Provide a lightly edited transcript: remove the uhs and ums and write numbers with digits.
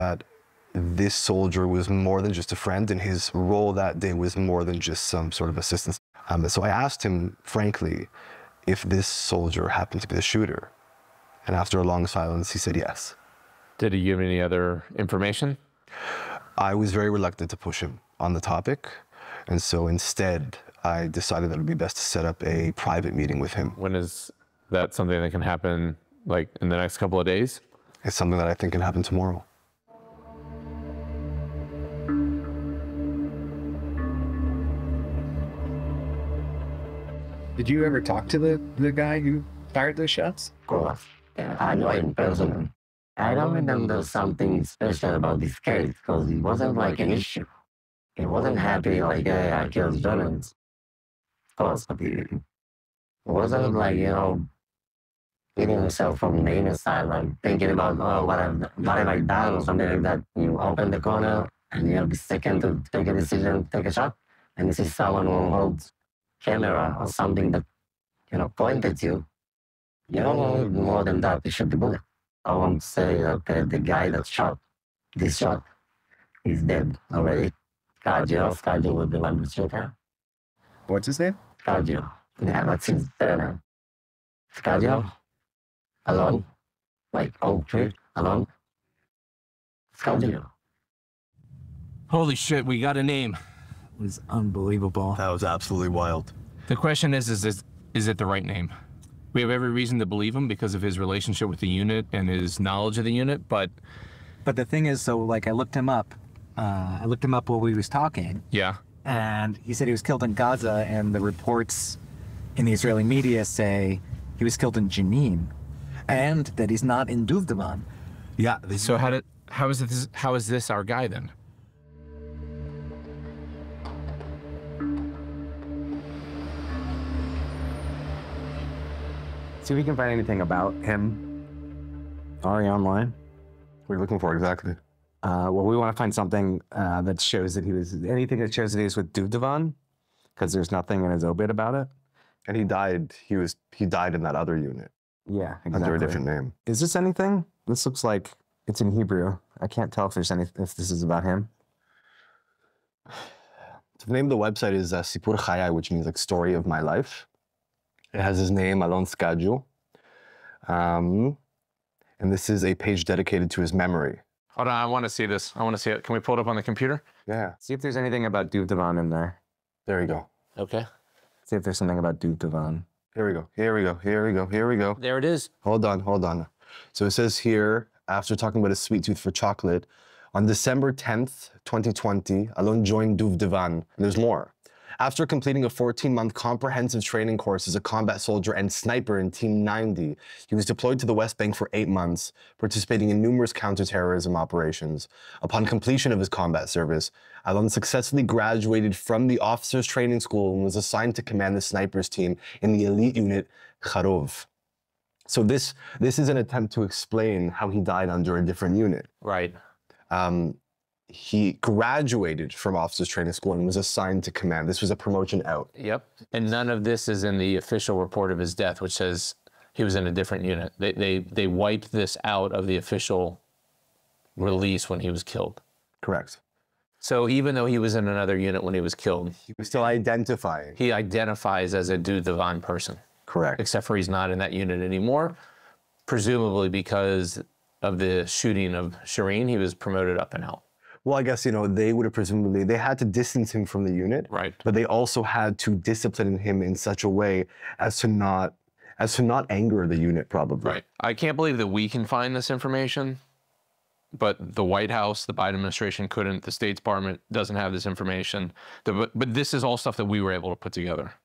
that this soldier was more than just a friend, and his role that day was more than just some sort of assistance. So I asked him, frankly, if this soldier happened to be the shooter. And after a long silence, he said yes. Did he give any other information? I was very reluctant to push him on the topic. And so instead, I decided that it would be best to set up a private meeting with him. When is that something that can happen, like in the next couple of days? It's something that I think can happen tomorrow. Did you ever talk to the guy who fired those shots? Of course. Yeah, I know him personally. I don't remember something special about this case because it wasn't like an issue. He wasn't happy like, hey, I killed journalists. Of course, but it wasn't like, you know, hitting himself from the inside, like thinking about, oh, what have I done or something like that. You open the corner and you'll be second to take a decision, take a shot, and this is someone who holds camera or something that, you know, point at you. You don't need more than that to shoot the bullet. I won't say that the guy that shot this shot is dead already. Scargio was the one who shot her. What's his name? Scargio. Yeah, that's his name. Scargio. Alone. Like oak tree. Alone. Scargio. Holy shit, we got a name. It was unbelievable. That was absolutely wild. The question is it the right name? We have every reason to believe him because of his relationship with the unit and his knowledge of the unit, but the thing is, so like I looked him up. I looked him up while we was talking. yeah. And he said he was killed in Gaza, and the reports in the Israeli media say he was killed in Jenin, and that he's not in Duvdevan. Yeah. So how is this our guy then? See if we can find anything about him. Ari online. What are you looking for exactly? Well, we want to find something that shows that anything that shows that he was with Duvdevan, because there's nothing in his obit about it. And he died. He died in that other unit. Yeah, exactly. Under a different name. Is this anything? This looks like it's in Hebrew. I can't tell if this is about him. The name of the website is Sipur Chayai, which means like story of my life. It has his name, Alon Scargio. And this is a page dedicated to his memory. Hold on, I want to see this. I want to see it. Can we pull it up on the computer? Yeah. See if there's anything about Duvdevan in there. There you go. Okay. See if there's something about Duvdevan. Here we go. Here we go. Here we go. Here we go. There it is. Hold on. Hold on. So it says here, after talking about his sweet tooth for chocolate, on December 10th, 2020, Alon joined Duvdevan. And there's more. After completing a 14-month comprehensive training course as a combat soldier and sniper in Team 90, he was deployed to the West Bank for 8 months, participating in numerous counterterrorism operations. Upon completion of his combat service, Alon successfully graduated from the officers' training school and was assigned to command the snipers team in the elite unit Kharov. So this is an attempt to explain how he died under a different unit. Right. He graduated from officers training school and was assigned to command. This was a promotion out. Yep. And none of this is in the official report of his death, which says he was in a different unit. They wiped this out of the official release when he was killed. Correct. So even though he was in another unit when he was killed, He was still identifying. he identifies as a Duvdevan person, Correct. except for he's not in that unit anymore, presumably because of the shooting of Shireen, he was promoted up and out. Well, I guess, they would have presumably, they had to distance him from the unit. Right. But they also had to discipline him in such a way as to not anger the unit, probably. Right. I can't believe that we can find this information, but the White House, the Biden administration couldn't, the State Department doesn't have this information. But this is all stuff that we were able to put together.